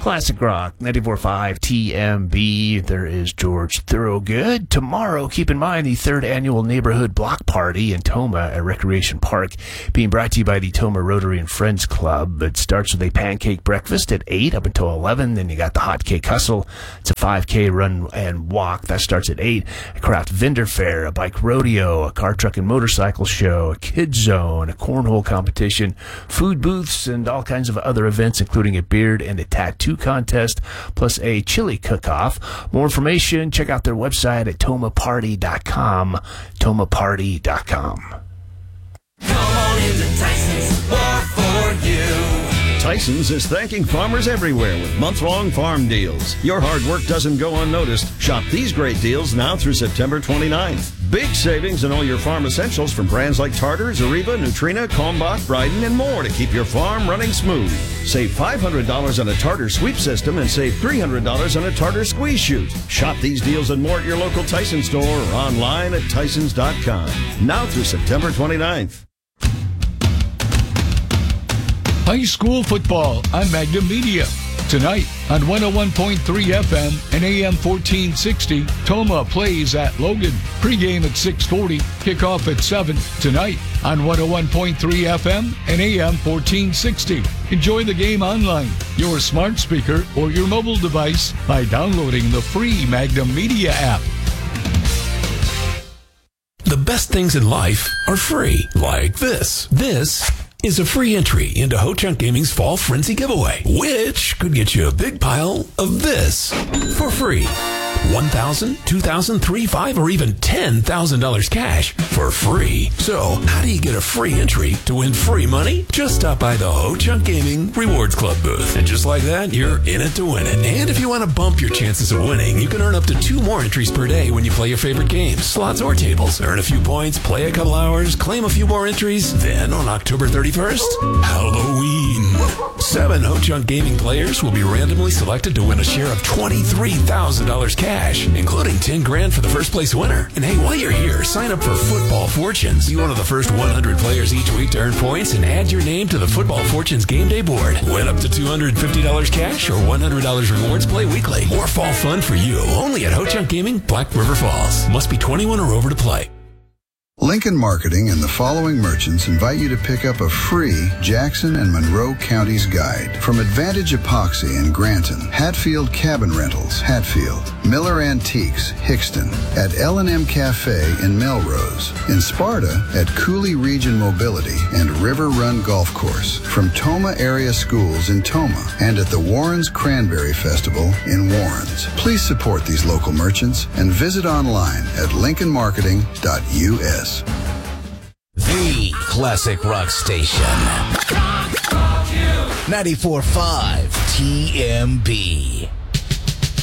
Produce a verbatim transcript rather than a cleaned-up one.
Classic Rock, ninety-four point five T M B. There is George Thorogood. Tomorrow, keep in mind the third annual Neighborhood Block Party in Toma at Recreation Park, being brought to you by the Toma Rotary and Friends Club. It starts with a pancake breakfast at eight up until eleven. Then you got the hot cake hustle. It's a five K run and walk. That starts at eight. A craft vendor fair, a bike rodeo, a car, truck, and motorcycle show, a kids zone, a cornhole competition, food booths, and all kinds of other events, including a beard and a tattoo contest, plus a chili cook-off. More information, check out their website at toma party dot com. toma party dot com. Come on into Tyson's, more for you. Tyson's is thanking farmers everywhere with month-long farm deals. Your hard work doesn't go unnoticed. Shop these great deals now through September twenty-ninth. Big savings in all your farm essentials from brands like Tartar, Zariba, Nutrina, Kalmbach, Bryden, and more to keep your farm running smooth. Save five hundred dollars on a Tartar sweep system and save three hundred dollars on a Tartar squeeze chute. Shop these deals and more at your local Tyson store or online at tysons dot com. Now through September twenty-ninth. High school football on Magnum Media. Tonight on one oh one point three F M and A M fourteen sixty, Toma plays at Logan. Pregame at six forty, kickoff at seven. Tonight on one oh one point three F M and A M fourteen sixty. Enjoy the game online, your smart speaker, or your mobile device by downloading the free Magnum Media app. The best things in life are free, like this. This is a free entry into Ho-Chunk Gaming's Fall Frenzy giveaway, which could get you a big pile of this for free. one thousand dollars, two thousand dollars, three thousand five thousand dollars, or even ten thousand dollars cash for free. So, how do you get a free entry to win free money? Just stop by the Ho-Chunk Gaming Rewards Club booth. And just like that, you're in it to win it. And if you want to bump your chances of winning, you can earn up to two more entries per day when you play your favorite games, slots or tables. Earn a few points, play a couple hours, claim a few more entries. Then, on October thirty-first, Halloween. Seven Ho-Chunk Gaming players will be randomly selected to win a share of twenty-three thousand dollars cash, including ten grand for the first place winner. And hey, while you're here, sign up for Football Fortunes. Be one of the first one hundred players each week to earn points and add your name to the Football Fortunes game day board. Win up to two hundred fifty dollars cash or one hundred dollars rewards. Play weekly. More fall fun for you. Only at Ho-Chunk Gaming, Black River Falls. Must be twenty-one or over to play. Lincoln Marketing and the following merchants invite you to pick up a free Jackson and Monroe Counties guide from Advantage Epoxy in Granton, Hatfield Cabin Rentals, Hatfield, Miller Antiques, Hickston, at L and M Cafe in Melrose, in Sparta at Cooley Region Mobility and River Run Golf Course, from Toma Area Schools in Toma, and at the Warrens Cranberry Festival in Warrens. Please support these local merchants and visit online at lincoln marketing dot U S. The Classic Rock Station. ninety-four point five T M B.